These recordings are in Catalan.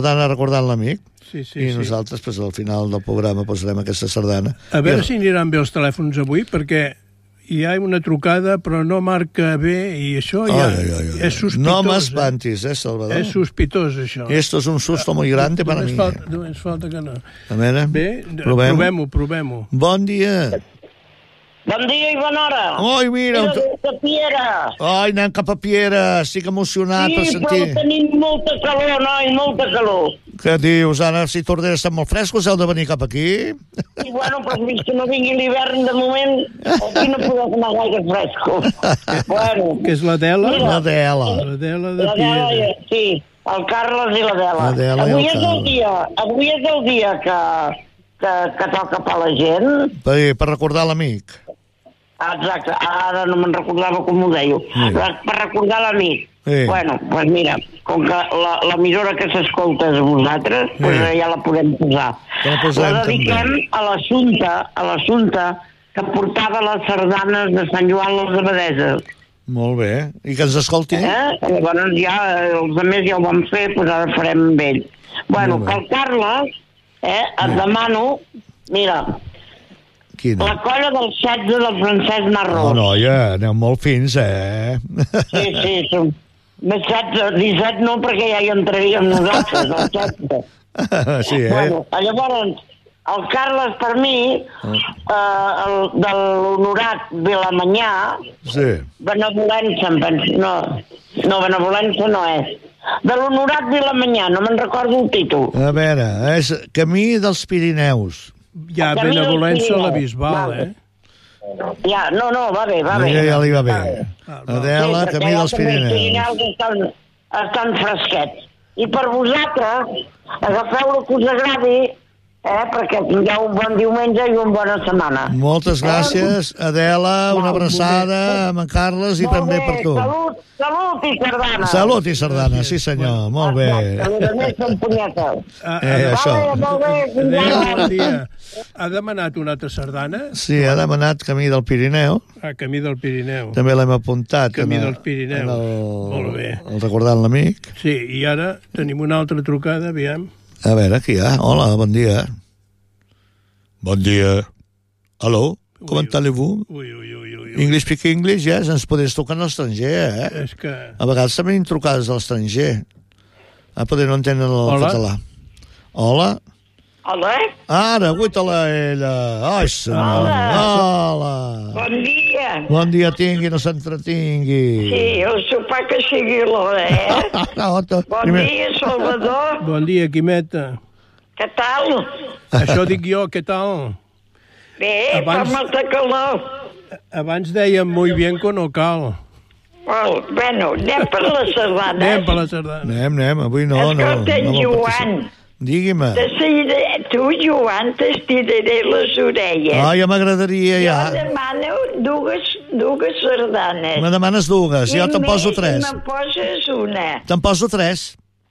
sardana recordant l'amic. Sí. I nosaltres, al final del programa, posarem aquesta sardana. A veure si aniran bé els telèfons avui, perquè hi ha una trucada, però no marca bé, i això ja és sospitós. No m'espantis, Salvador? És sospitós, això. Esto es un susto muy grande para mí. Només falta que no. A veure, bé, provem-ho. Bon dia. Bon dia i bona hora. Ai, mira... De Piera. Ai, anem cap a Piera. Estic emocionat per sentir... Sí, però tenim molta calor, noi, molta calor. Què dius? Ara, si Tordera estan molt frescos, heu de venir cap aquí? I bueno, però fins que no vingui l'hivern, de moment, aquí no podem anar gaire fresco. Bueno. Que és l'Adela? L'Adela. L'Adela de Piera. Sí, el Carles i l'Adela. Avui és el dia que toca per la gent. Per recordar l'amic. Exacte, ara no me'n recordava com ho deia. Per recordar l'amic. Bueno, doncs mira, com que l'emissora que s'escolta és a vosaltres, ja la podem posar. La dediquem a l'Assumpta que portava les sardanes de Sant Joan les Abadeses. Molt bé. I que ens escolti? Llavors ja, els altres ja ho vam fer, doncs ara farem amb ell. Bueno, que el Carles, et demano, mira... Quina? La colla del 16 del Francesc Marró. Oh, noia, aneu molt fins, Sí, som... Més 16, 17 no, perquè ja hi entraríem nosaltres, el 16. Sí, Bueno, llavors, el Carles, per mi, de l'honorat Vilamanyà, benevolença, em penso, no, benevolença no és. De l'honorat Vilamanyà, no me'n recordo el títol. A veure, és Camí dels Pirineus. Ja, benevolença a la Bisbal, Ja, no, va bé. Ja li va bé. Adela, Camí dels Pirineus. Els Pirineus estan fresquets. I per vosaltres, agafeu el que us agradi, perquè tingueu un bon diumenge i una bona setmana. Moltes gràcies, Adela, una abraçada amb en Carles i també per tu. Salut i sardana. Salut i sardana, sí senyor, molt bé. A més són punyetes. Això. Molt bé, bon dia. Ha demanat una altra sardana? Sí, ha demanat Camí del Pirineu. Camí del Pirineu. També l'hem apuntat. Camí del Pirineu. Molt bé. El recordant l'amic. Sí, i ara tenim una altra trucada, aviam. A veure, qui hi ha? Hola, bon dia. Bon dia. Aló, com allez-vous? English speak English, yes? Ens podries trucar a l'estranger, És que... A vegades també tenim trucades a l'estranger. Poder no entenen el català. Hola? Hola? Ara, aguita-la ella. Ai, senyor. Hola. Bon dia. Bon dia tingui, no s'entretingui. Sí, el sopar que sigui l'hora, Bon dia, Salvador. Bon dia, Quimeta. Què tal? Això dic jo, què tal? Bé, fa molta calor. Abans dèiem muy bien que no cal. Bueno, anem per la sardana. Anem, avui no. Escolta, Joan. Digui-me. Tu, Joan, t'estiraré les orelles. Ja m'agradaria, ja. Jo demano dues sardanes. Me demanes dues, jo te'n poso 3. I me'n poses una. Te'n poso 3.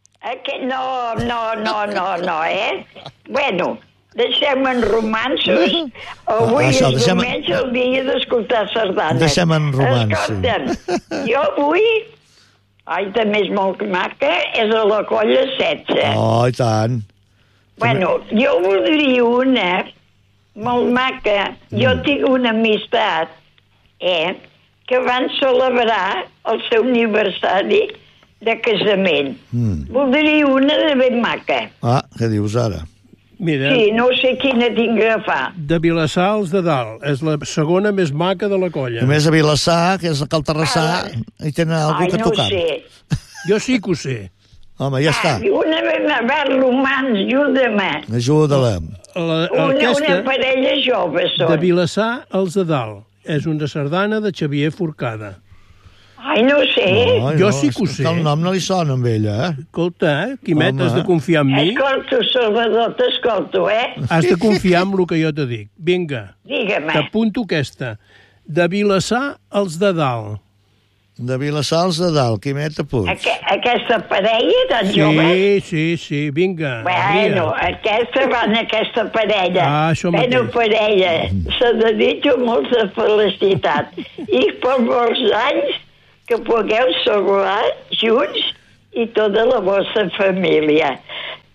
No, Bueno, deixem en romansos. Avui és diumenge el dia d'escoltar sardanes. Deixem en romansos. Escolta'm, jo avui... també és molt maca, és a la colla 16. I tant. Bueno, jo voldria una molt maca. Jo tinc una amistat, que van celebrar el seu aniversari de casament. Voldria una de ben maca. Què dius ara? Mira, sí, no sé quina tinc que agafar. De Vilassar als de Dalt. És la segona més maca de la colla. A més a Vilassar, que és el Calterrassà, hi tenen algú que tocar. No sé. Jo sí que ho sé. Home, ja està. Una romans, Ajuda-la. Una parella jove són. De Vilassar als de Dalt. És una sardana de Xavier Forcada. No sé. Jo sí que ho sé. El nom no li sona amb ella, Escolta, Quimet, has de confiar en mi. Escolto, Salvador, t'escolto, Has de confiar en el que jo te dic. Vinga. Digue-me. T'apunto aquesta. De Vilassar als de Dalt. De Vilassar als de Dalt, Quimet, apunt. Aquesta parella tan jove? Sí, vinga. Bueno, aquesta parella. Això mateix. Parella. Se desitjo molta felicitat. I per molts anys que pugueu celebrar junts i tota la vostra família.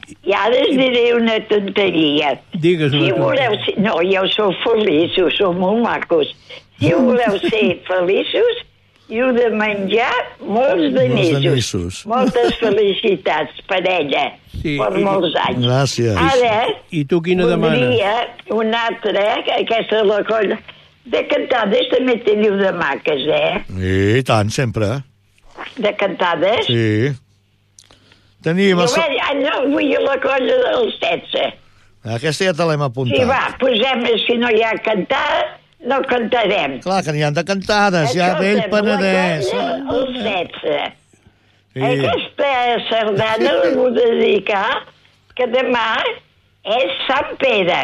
I ara us diré una tonteria. Digues una tonteria. No, jo sou feliços, sou molt macos. Si voleu ser feliços, i heu de menjar molts d'anissos. Moltes felicitats, parella, per molts anys. Gràcies. Ara, I tu quina demanes? voldria una altra, aquesta la colla, de cantades també teniu de maques, I tant, sempre. De cantades? Sí. Tenim... No, vull la colla dels 16. Aquesta ja te l'hem apuntat. Sí, va, posem, si no hi ha cantar, no cantarem. Clar, que n'hi ha de cantades, ja vell Penedès. Els 16. Sí. Aquesta sardana la vull dedicar, que demà és Sant Pere.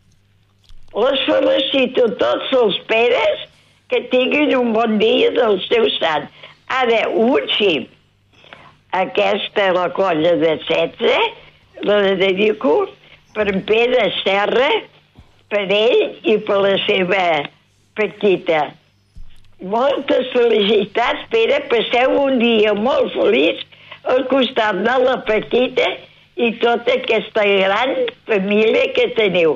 Les felicito tots els Peres que tinguin un bon dia del seu sant. Ara, sí, aquesta, la colla de 16, la dedico per en Pere Serra, per ell i per la seva petita. Moltes felicitats, Pere, passeu un dia molt feliç al costat de la petita i tota aquesta gran família que teniu.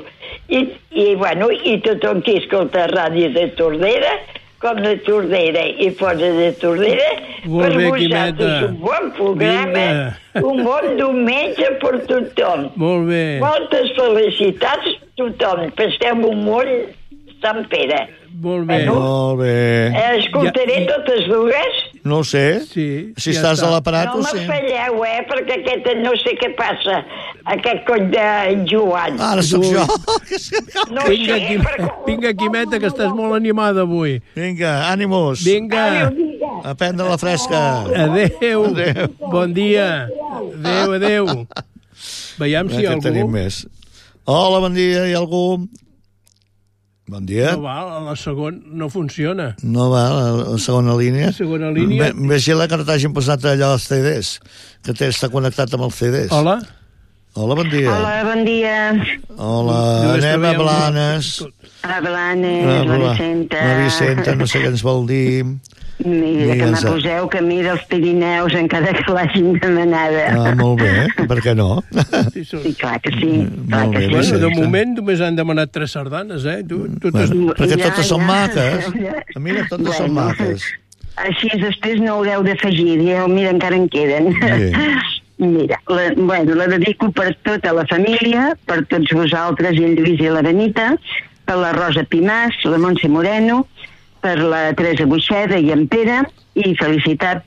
I tothom qui escolta ràdio de Tordera, com de Tordera i fora de Tordera, per vosaltres un bon programa, un bon diumenge per tothom. Molt bé. Moltes felicitats a tothom. Passem un bon Sant Pere. Molt bé. Molt bé. Escoltaré totes dues? No ho sé. Sí, si estàs a l'aparato, sí. No me falleu, perquè aquest no sé què passa. Aquest coll de Joan. Ara sóc jo. No Vinga, Quimeta, que estàs molt animada avui. Vinga, ànimos. Vinga. A prendre la fresca. Adéu. Bon dia. Adéu. Veiem si hi ha algú. Tenim més. Hola, bon dia. Hi ha algú? Bon dia. No va, la segona no funciona. No va, la segona línia. Segona línia. Vigila que no t'hagin posat allò als CDs, que està connectat amb els CDs. Hola. Hola, bon dia. Hola, bon dia. Hola, anem a Blanes. A Blanes, la Vicenta. La Vicenta, no sé què ens vol dir. Mira, que me poseu camí dels Pirineus encara que l'hagin demanada. Molt bé, per què no? Sí, clar que sí. Bueno, de moment només han demanat 3 sardanes, perquè totes són maques. Mira, totes són maques. Així després no haureu d'afegir, mira, encara en queden. Mira, la dedico per tota la família, per tots vosaltres, i el Lluís i la Benita, per la Rosa Pimàs, la Montse Moreno, per la Teresa Buixeda i en Pere, i felicitats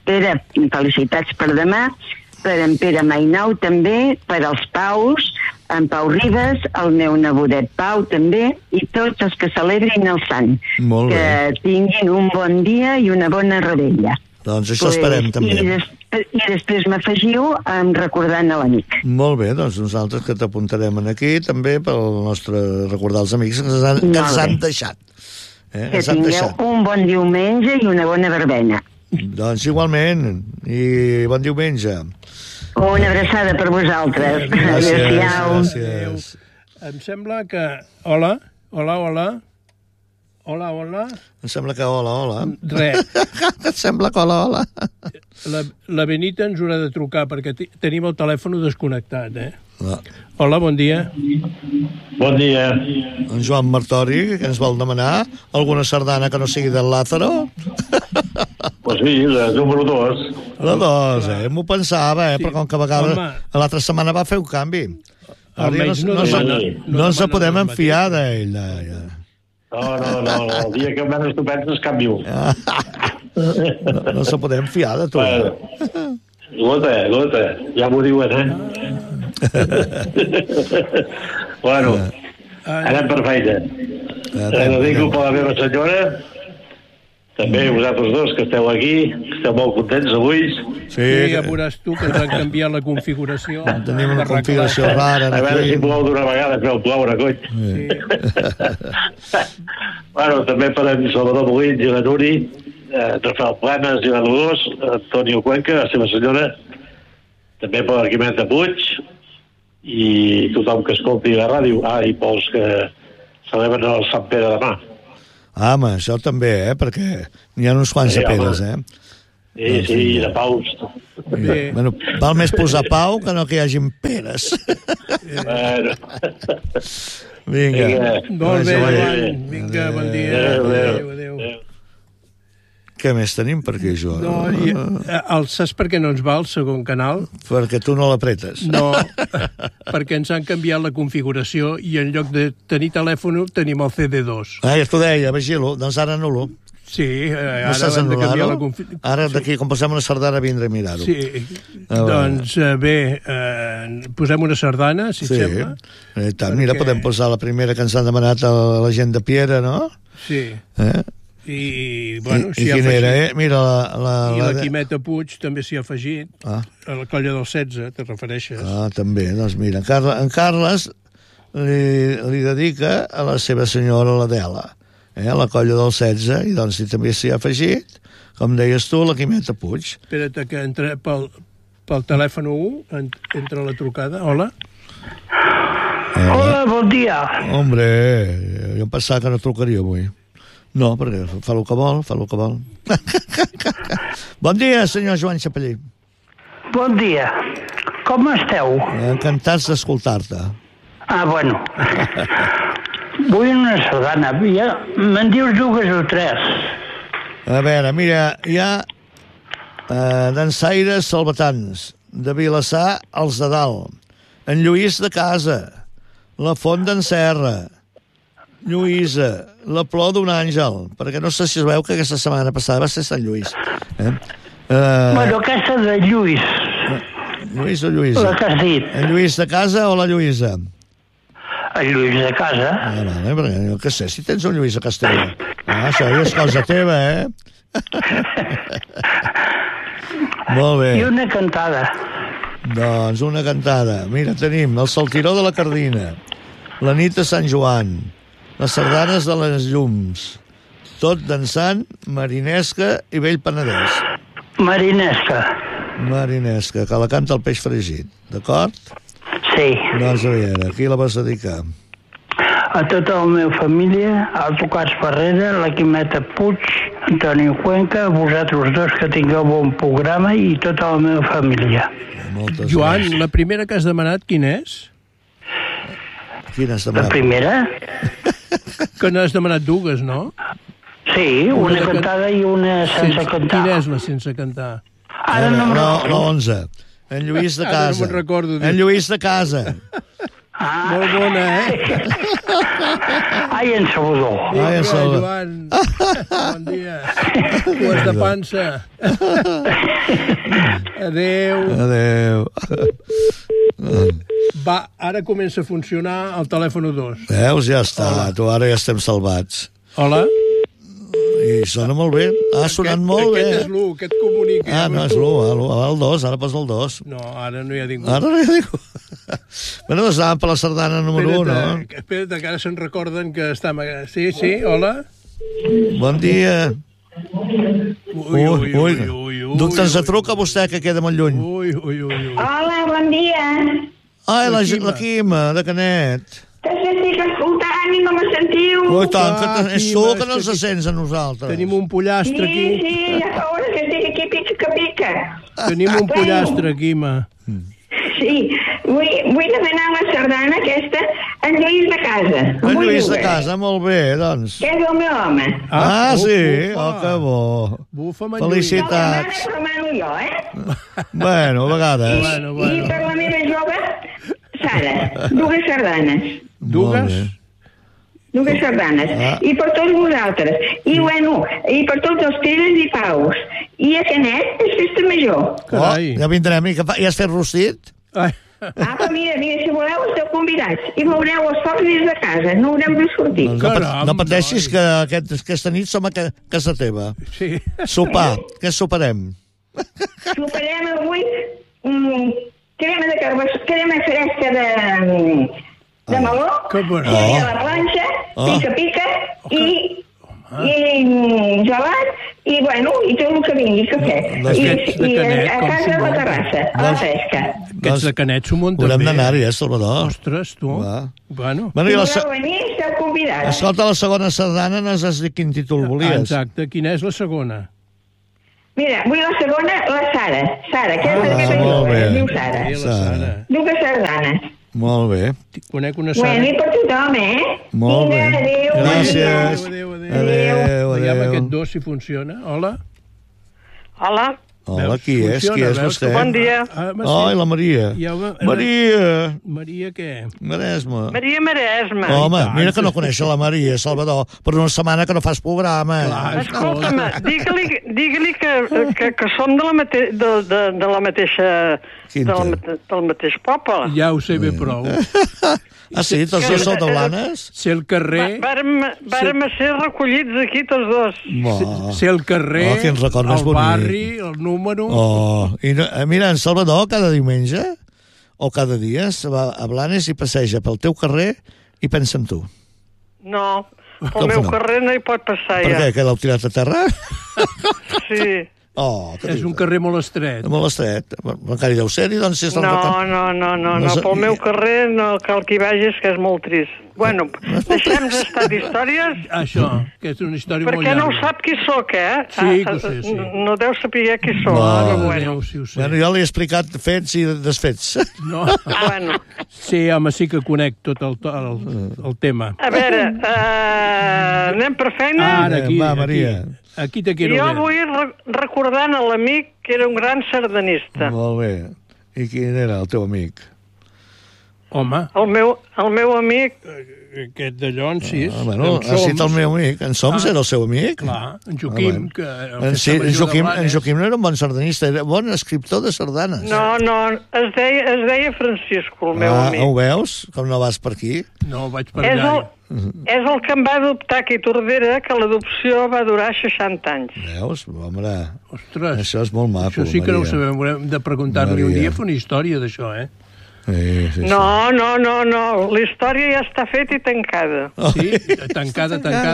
per demà, per en Pere Mainau també, per als Paus, en Pau Ribas, el meu nebodet Pau també, i tots els que celebrin el sant. Molt bé. Que tinguin un bon dia i una bona revetlla. Doncs això esperem també. I després m'afegiu recordant a l'amic. Molt bé, doncs nosaltres que t'apuntarem aquí també per recordar els amics que ens han deixat. Que tingueu un bon diumenge i una bona verbena. Doncs igualment, i bon diumenge. Una abraçada per vosaltres. Gràcies. Em sembla que... Hola. Em sembla que hola. Res. Em sembla que hola. La Benita ens haurà de trucar perquè tenim el telèfon desconnectat, Hola, bon dia. Bon dia. En Joan Martori, que ens vol demanar alguna sardana que no sigui del Lázaro? Pues sí, la número 2. La 2, m'ho pensava, però com que a vegades l'altra setmana va fer un canvi. No ens podem enfiar d'ell. No, el dia que menos tu penses canvio. No se podem fiar de tu. Gota, ja m'ho diuen, Bueno, anem per feina. Dedico per la meva senyora, també vosaltres dos que esteu aquí, que esteu molt contents avui. Sí, ja veuràs tu que ens han canviat la configuració. Tenim una configuració rara. A veure si plou d'una vegada, que ploure, cony. Bueno, també per en Salvador Molins i la Nuri, Rafael Planes i la Dolors, Antonio Cuenca, la seva senyora, també per l'Arquimeta Puig, i tothom que escolti la ràdio, i pels que celebren el Sant Pere demà. Home, això també, perquè n'hi ha uns quants de Peres, Sí, de paus. Bueno, val més posar pau que no que hi hagin peres. Vinga. Molt bé, Joan. Vinga, bon dia. Adéu. Què més tenim per aquí, Joan? No, saps per què no ens va el segon canal? Perquè tu no l'apretes. No, perquè ens han canviat la configuració i en lloc de tenir telèfon tenim el CD2. Ja t'ho deia, vigilo, doncs ara anul·lo. Sí, ara hem de canviar la configuració. Ara d'aquí, com posem una sardana, vindré a mirar-ho. Sí, doncs bé, posem una sardana, si et sembla. Sí, tant, mira, podem posar la primera que ens han demanat a la gent de Piera, no? Sí. I, bueno, I quina era, Mira, I la Quimeta Puig també s'hi ha afegit. A la colla del 16, te refereixes. També, doncs mira, en Carles li dedica a la seva senyora, l'Adela, a la colla del 16, i doncs també s'hi ha afegit, com deies tu, la Quimeta Puig. Espera't que entra pel telèfon 1, entra la trucada. Hola. Hola, bon dia. Hombre, jo em pensava que no trucaria avui. No, perquè fa el que vol. Bon dia, senyor Joan Chapellí. Bon dia. Com esteu? Encantats d'escoltar-te. Bueno. Vull una sardana. Me'n dius 2 o 3. A veure, mira, hi ha dansaires salvatans, de Vilassar als de Dalt, en Lluís de Casa, la Font d'en Serra, Lluïsa, la Plor d'un Àngel, perquè no sé si es veu que aquesta setmana passada va ser Sant Lluís. Bueno, aquesta de Lluís. Lluís o Lluïsa? La que has dit. En Lluís de Casa o la Lluïsa? El Lluís de Casa. Vale, perquè jo què sé, si tens un Lluís a Castella. Això ja és cosa teva, Molt bé. I una cantada. Doncs una cantada. Mira, tenim el Saltiró de la Cardina, la nit de Sant Joan, les sardanes de les llums, tot dansant, Marinesca i Vell Penedès. Marinesca, que la canta el Peix Fregit, d'acord? sí. Doncs a veure, aquí la vas dedicar? A tota la meva família, al Tocats Barrera, la Quimeta Puig, Antoni Cuenca, a vosaltres dos que tingueu bon programa i tota la meva família. Moltes Joan, gràcies. la primera que has demanat, quina és? Quina has demanat? La primera? Que n'has demanat 2, no? Sí, una cantada i una sense cantar. Quina és la sense cantar? Ara no me'n recordo. La 11. En Lluís de Casa. Ara no me'n recordo. En Lluís de Casa. Molt bona, Ai, en Salvador. Ai, en Salvador. Joan, bon dia. Cues de pansa. Adéu. Va, ara comença a funcionar el telèfon 2. Veus, ja està. Tu ara ja estem salvats. Hola. I sona molt bé. Ha sonat molt bé. Aquest és l'1, que et comunica. No és l'1, el 2, ara posa el 2. No, ara no hi ha ningú. Ara no hi ha ningú. Bueno, doncs anàvem per la sardana número 1, no? Espera't, que ara se'n recorden que estem... Sí, hola. Bon dia. Ui. Doctor, ens truca vostè, que queda molt lluny. Ui. Hola, bon dia. Ai, la Quima, de Canet. T'estic escoltant i no me sentiu. Ui, tant, que és tu que no ens sents a nosaltres. Tenim un pollastre aquí. Sí, ja fa hores que estic aquí pica. Tenim un pollastre aquí, ma. Sí, vull demanar la sardana aquesta en Lluís de Casa. En Lluís de Casa, molt bé, doncs. Que és el meu home. Sí? Que bo. Bufa, felicitats. Però mano jo, Bueno, a vegades. I per la meva jove, Sara, 2 sardanes. Dues sardanes. I per tots vosaltres. I per tots els Peres i Paus. I a Canet és festa major. Ja vindrem. Ja has fet rostit? Però mira, si voleu esteu convidats. I veureu els focs des de casa. No haurem de sortir. No pateixis que aquesta nit som a casa teva. Sí. Sopar. Què soparem? Soparem avui crema fresca de meló, a la planxa, pica, i gelat, i tot el que vingui, cafè. I a casa a la terrassa, a la fresca. Aquests de Canet s'ho munten bé. Haurem d'anar-hi, Salvador. Ostres, tu. Bueno. Si voleu venir, esteu convidats. Escolta, la segona sardana no has dit quin títol volies. Exacte. Quina és la segona? Mira, vull la segona, la Sara. Sara, què és que diu Sara? Diu que sardanes. Molt bé. Conec una Sara. Bueno, i per tothom, Molt bé. Adéu. Gràcies. Adéu. Veiem aquest dos si funciona. Hola. Hola. Hola, qui és? Qui és vostè? Bon dia. Ai, la Maria. Maria! Maria què? Maresme. Maria Maresme. Home, mira que no coneix la Maria, Salvador. Per una setmana que no fas programa. Escolta'm, digue-li que som del mateix poble. Ja ho sé bé prou. Ah, sí? Tots dos sou de Blanes? Ser el carrer... Vàrem ser recollits aquí tots dos. Ser el carrer, el barri, el número... Mira, en Salvador cada diumenge o cada dia se va a Blanes i passeja pel teu carrer i pensa en tu. No, pel meu carrer no hi pot passar ja. Per què? Que l'heu tirat a terra? Sí. És un carrer molt estret. Molt estret. Encara hi deu ser-hi, doncs... No, pel meu carrer no cal que hi vagis, que és molt trist. Bueno, deixem estar d'històries... Això, que és una història molt llarga. Perquè no ho sap qui sóc, Sí, que ho sé, sí. No deu saber qui sóc. Bueno, jo li he explicat fets i desfets. No. Sí, home, sí que conec tot el tema. A veure, anem per feina? Ara, aquí, Maria. Aquí te quiero ver. Jo vull recordant a l'amic que era un gran sardanista. Molt bé. I quin era el teu amic? Home. El meu amic... Aquest d'allò, en Sis. Bueno, ha estat el meu amic. En Soms era el seu amic. Clar, en Joaquim. En Joaquim no era un bon sardanista, era bon escriptor de sardanes. No, es deia Francisco, el meu amic. Ho veus? Com no vas per aquí? No, vaig per allà. És el que em va adoptar aquí a Tordera, que l'adopció va durar 60 anys. Veus? Home, ostres, això és molt maco, això sí que no ho sabem. Haurem de preguntar-li un dia, fer una història d'això, Sí. No, la història ja està feta i tancada. Sí? Tancada?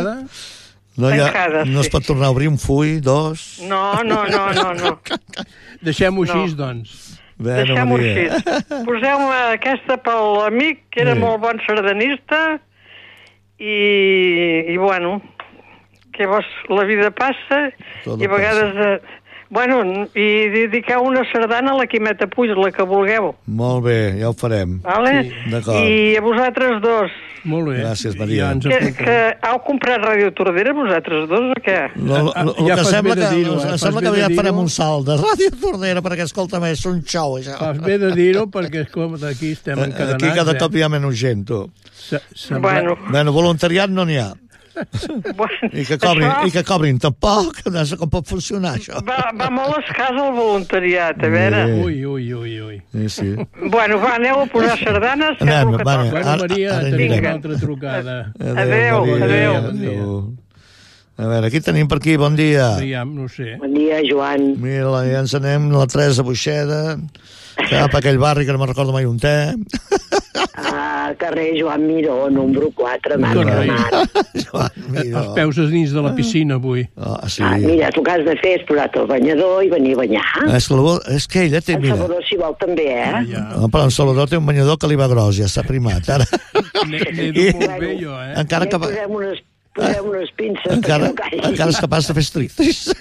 No es pot tornar a obrir un full, dos... No. Deixem-ho així, doncs. Deixem-ho així. Poseu-me aquesta per l'amic, que era molt bon sardanista, i bueno, que la vida passa, i a vegades... Bueno, i dediqueu una sardana a la Quimeta Puig, la que vulgueu. Molt bé, ja ho farem. Vale? Sí. D'acord. I a vosaltres dos. Molt bé. Gràcies, Maria. Que heu comprat Ràdio Tordera, vosaltres dos, o què? Ja sembla que ja farem un salt de Ràdio Tordera, perquè, escolta'm, és un xou, això. Fas bé de dir-ho, perquè aquí estem encadenats. Aquí cada cop hi ha menys gent, tu. Bueno, voluntariat no n'hi ha. I que cobrin tampoc, no sé com pot funcionar això. Va molt escàs el voluntariat, a veure. Ui. Sí. Bueno, aneu a posar sardanes. Bueno, Maria, tenim una altra trucada. Adéu. A veure, aquí tenim per aquí, bon dia. No sé. Bon dia, Joan. Mira, ja ens anem, la Teresa Buixeda, cap a aquell barri que no me'n recordo mai on té. Carrer Joan Miró, número 4, Marc Ramat. Els peus dins de la piscina, avui. Mira, tu que has de fer és posar-te el banyador i venir a banyar. És que ella té... En Salvador, si vol, també, Però en Salvador té un banyador que li va gros, ja s'ha primat, ara. N'he dut molt bé, jo, Encara que... Posem unes pinces encara és capaç de fer striptease.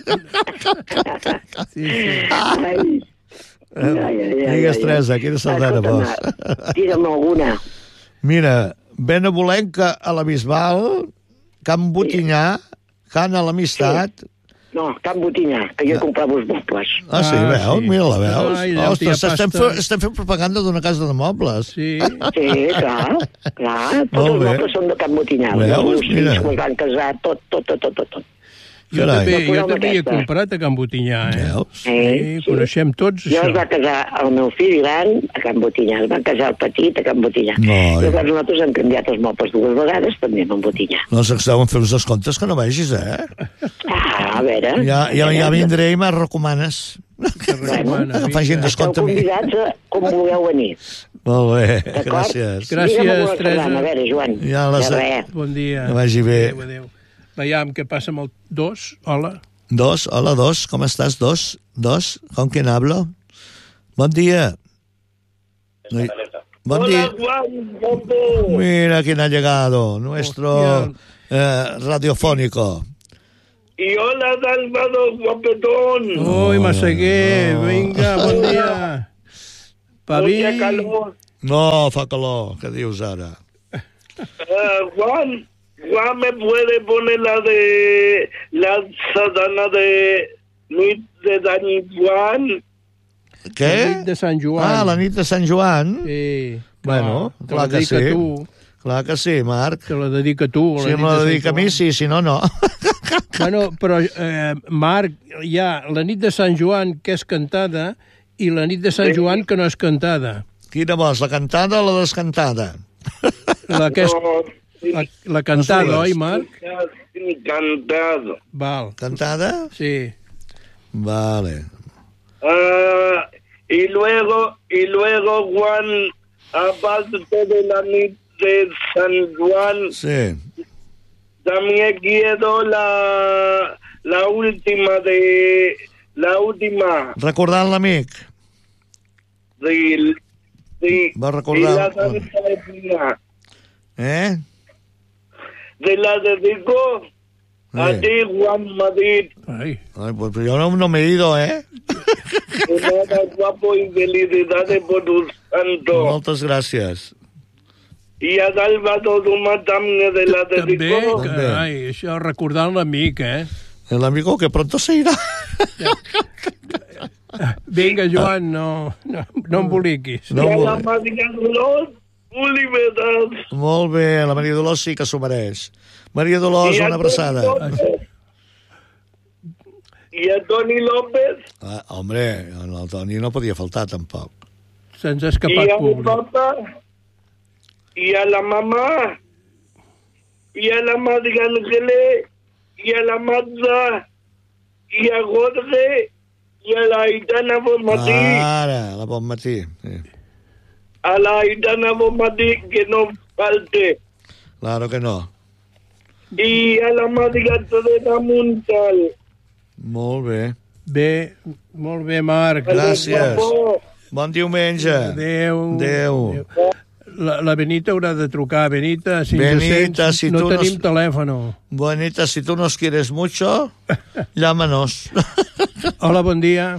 Digues, Teresa, quina sardana vols? Digue'm alguna. Mira, Benevolenca a la Bisbal, Can Botinyà, Can a l'Amistat... No, Can Botinyà, que jo comprava els mobles. Sí, veus? Mira, la veus? Ostres, estem fent propaganda d'una casa de mobles. Sí, clar. Tots els mobles són de Can Botinyà. Veus? Mira. Els van casar, tot. Jo també he comprat a Can Botinyà, Sí, coneixem tots això. Jo es va casar el meu fill gran a Can Botinyà, es va casar el petit a Can Botinyà. Llavors nosaltres hem canviat els mobles 2 vegades, també a Can Botinyà. No ens deuen fer els descomptes que no vegis, A veure... Ja vindré i me'n recomanes. Facin descompte a mi. Esteu convidats com vulgueu venir. Molt bé, gràcies. Gràcies, Teresa. A veure, Joan. Bon dia. Que vagi bé. Veiem què passa amb el 2. Hola. Hola, 2. ¿Cómo estás, 2? ¿Con quién hablo? Buen día. Buen día. Mira quién ha llegado, nuestro radiofónico. I hola, Salvador, guapetón. Ui, Massaguer, vinga, bon dia. Pavi. Mucha calor. No, fa calor, què dius ara? Juan me puede poner la sardana de Nit de Sant Joan. Què? La nit de Sant Joan. Ah, la nit de Sant Joan? Sí. Bueno, clar que sí. Clar que sí, Marc. Te la dedica tu. Si me la dedica a mi, sí, si no, no. Bueno, però, Marc, hi ha la nit de Sant Joan, que és cantada, i la nit de Sant Joan, que no és cantada. Quina vols, la cantada o la descantada? La cantada, oi, Marc? Cantada. Val. ¿Cantada? Sí. Vale. Y luego, Juan, aparte de la nit de San Juan, sí, también quiero la última. Recordant l'amic. Sí. Va recordar... De la dedico a ti, Juan Madrid. Ay, pues yo no me he ido, De nada, guapo, y felicidades por tu santo. Moltes gràcies. I a Salvador Dumà també de la dedico. També, carai, això recordant l'amic, El amigo que pronto se irá. Vinga, Joan, no emboliquis. I a la Maria Dolors, Oliveras. Molt bé, la Maria Dolors sí que s'ho mereix. Maria Dolors, una abraçada. I a Toni López. Hombre, el Toni no podia faltar, tampoc. Se'ns ha escapat públic. I a papa, i a la mamà, i a la Maria Ángeles, i a la Mazda, i a Jorge, i a la Aitana Bonmatí. Ara, la Bonmatí, sí. A la Aitana Bonmatí, que no falte. Claro que no. I a la Maria Teresa Montal. Molt bé. Molt bé, Marc. Gràcies. Bon diumenge. Adéu. La Benita haurà de trucar. Benita, si Benita, ens sents, no tenim telèfon. Benita, si tu nos quieres mucho, llámanos. Hola, bon dia.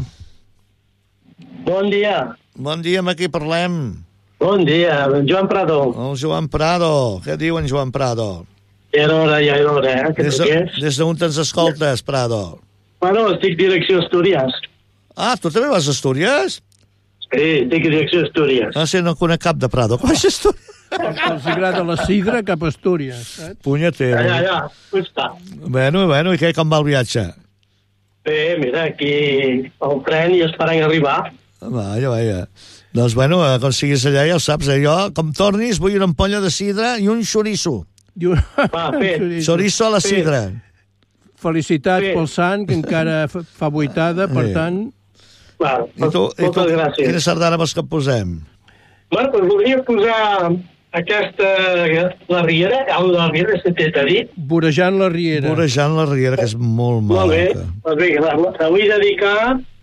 Bon dia. Bon dia, amb qui parlem? Bon dia, Joan Prado. El Joan Prado. Què diu en Joan Prado? Ja era hora, Des d'on te'ns escoltes, Prado? Bueno, estic direcció Astúries. Ah, tu també vas a Astúries? Sí, estic direcció Astúries. Sí, no conec cap de Prado. Com és Astúries? Els agrada la sidra cap a Astúries, saps? Punyetero. Ja, està. Bueno, i què, com va el viatge? Bé, mira, aquí el tren i esperant arribar. Vaja. Doncs, bueno, quan siguis allà ja ho saps, jo, com tornis, vull una ampolla de sidra i un xoriço. Xoriço a la sidra. Felicitats pel sant, que encara fa vuitada, per tant... I tu, quina sardana vols que posem? Bueno, doncs voldria posar aquesta, la Riera, la Riera, si t'he dit. Vorejant la Riera. Vorejant la Riera, que és molt maca. Molt bé, la vull dedicar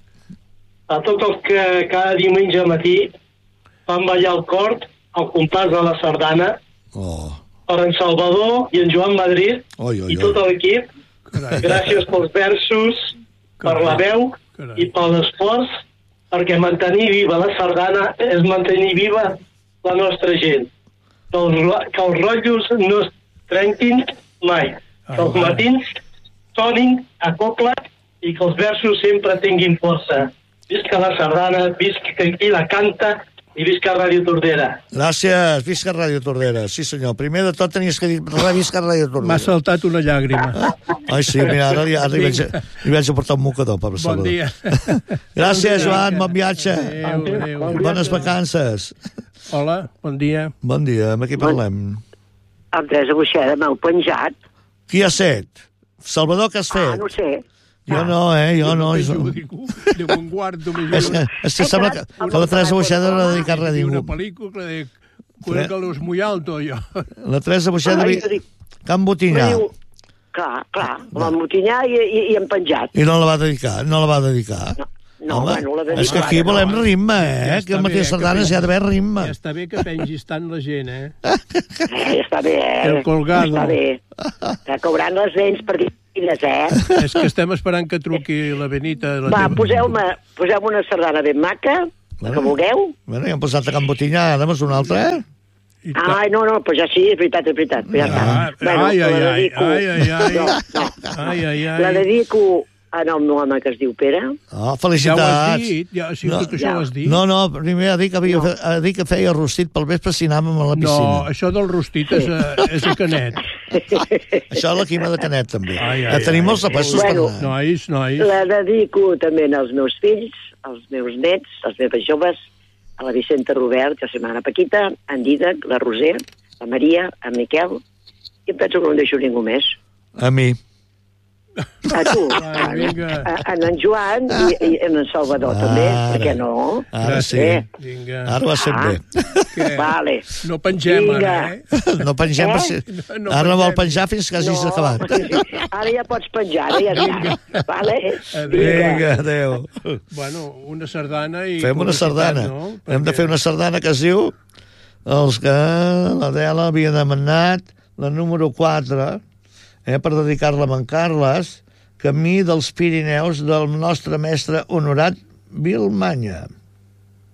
a tots els que cada diumenge al matí fan ballar el cor al compàs de la sardana, per en Salvador i en Joan Madrid i tot l'equip. Gràcies pels versos, per la veu i per l'esforç, perquè mantenir viva la sardana és mantenir viva la nostra gent. Que els rotllos no es trenquin mai. Que els matins sonin a copla i que els versos sempre tinguin força. Visca la sardana, visca qui la canta i visca Ràdio Tordera. Gràcies, visca Ràdio Tordera. Sí, senyor. Primer de tot tenies que dir visca Ràdio Tordera. M'ha saltat una llàgrima. Ai, sí, mira, ara li vaig a portar un mocador per Salvador. Bon dia. Gràcies, Joan, bon viatge. Adéu. Bones vacances. Hola, bon dia. Bon dia, amb qui parlem? Amb Teresa Buixeda, m'heu penjat. Qui ha set? Salvador, què has fet? No sé. Jo no, jo no. De bon guardo. És que sembla que la Teresa Buixeda no ha dedicat res a ningú. Una pel·lícula de Cuélgalos muy alto, jo. La Teresa Buixeda... Can Botinyà. Clar, la Botinyà i en penjat. I no la va dedicar, No, home, bueno, la dedicar. és que aquí volem ritme, que el matí sardanes hi ha d'haver ritme. Ja està bé que pengis tant la gent, Està bé, El colgado. Està bé. Que cauran les dents perquè màquines, És que estem esperant que truqui la Benita. Va, poseu-me una sardana ben maca, la que vulgueu. Bueno, ja hem posat a Can Botinyà, demos una altra, Ai, no, però ja sí, és veritat. Ja està. Ai. La dedico en el meu home que es diu Pere. Oh, felicitats. Ja ho has dit, tot això ho has dit. No, primer ha dit que feia rostit pel vespre si anàvem a la piscina. No, això del rostit és a Canet. Això la Quima de Canet, també. Tenim molts repassos per anar. Nois. La dedico també als meus fills, als meus nets, als meus joves, a la Vicenta Robert, a la setmana Paquita, en Didac, la Roser, la Maria, en Miquel, i em penso que no em deixo ningú més. A mi. A tu, en Joan i en Salvador també, per què no? Ara sí, ara ho has fet bé. Vale. No pengem ara, No pengem, ara no vol penjar fins que hagis acabat. Ara ja pots penjar, ara ja està. Vale? Vinga, adéu. Bueno, una sardana i... Fem una sardana. Hem de fer una sardana que es diu els que l'Adela havia demanat, la número 4, per dedicar-la a en Carles, Camí dels Pirineus del nostre mestre honorat Vilmanya.